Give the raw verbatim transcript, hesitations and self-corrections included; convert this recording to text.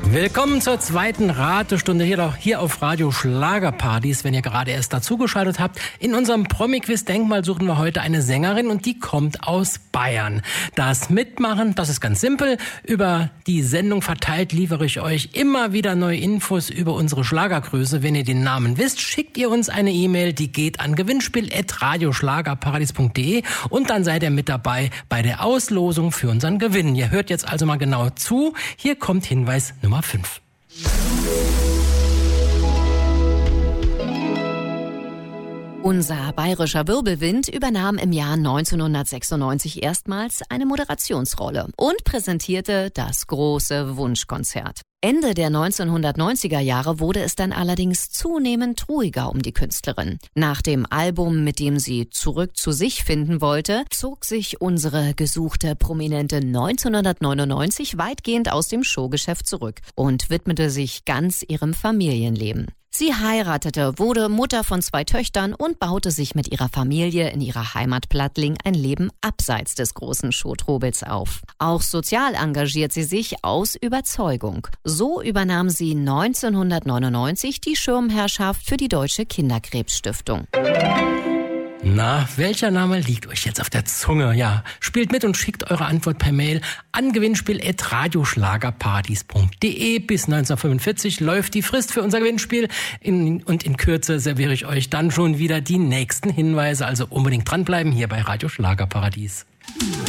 Willkommen zur zweiten Ratestunde hier, hier auf Radio Schlagerpartys, wenn ihr gerade erst dazugeschaltet habt. In unserem Promi-Quiz-Denkmal suchen wir heute eine Sängerin und die kommt aus Bayern. Das Mitmachen, das ist ganz simpel. Über die Sendung verteilt liefere ich euch immer wieder neue Infos über unsere Schlagergröße. Wenn ihr den Namen wisst, schickt ihr uns eine E-Mail, die geht an gewinnspiel at radioschlagerparadies punkt de und dann seid ihr mit dabei bei der Auslosung für unseren Gewinn. Ihr hört jetzt also mal genau zu. Hier kommt Hinweis Nummer fünf. Unser bayerischer Wirbelwind übernahm im Jahr neunzehnhundertsechsundneunzig erstmals eine Moderationsrolle und präsentierte das große Wunschkonzert. Ende der neunzehnhundertneunziger Jahre wurde es dann allerdings zunehmend ruhiger um die Künstlerin. Nach dem Album, mit dem sie zurück zu sich finden wollte, zog sich unsere gesuchte Prominente neunzehnhundertneunundneunzig weitgehend aus dem Showgeschäft zurück und widmete sich ganz ihrem Familienleben. Sie heiratete, wurde Mutter von zwei Töchtern und baute sich mit ihrer Familie in ihrer Heimat Plattling ein Leben abseits des großen Showtrubels auf. Auch sozial engagiert sie sich aus Überzeugung. So übernahm sie neunzehnhundertneunundneunzig die Schirmherrschaft für die Deutsche Kinderkrebsstiftung. Na, welcher Name liegt euch jetzt auf der Zunge? Ja, spielt mit und schickt eure Antwort per Mail an gewinnspiel at radioschlagerpartys punkt de. Bis neunzehnhundertfünfundvierzig läuft die Frist für unser Gewinnspiel in, und in Kürze serviere ich euch dann schon wieder die nächsten Hinweise. Also unbedingt dranbleiben hier bei Radio Schlagerparadies.